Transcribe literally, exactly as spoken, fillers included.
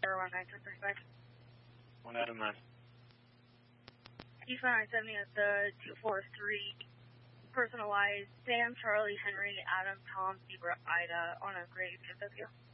Air one nine ten thirty-five. One Adam nine. E five nine seventy at the two four three. Personalized Sam, Charlie, Henry, Adam, Tom, Zebra, Ida on a gray B M W.